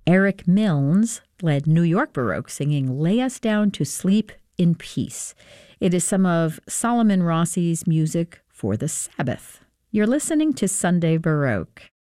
Eric Milnes led New York Baroque, singing Lay Us Down to Sleep in Peace. It is some of Solomon Rossi's music for the Sabbath. You're listening to Sunday Baroque.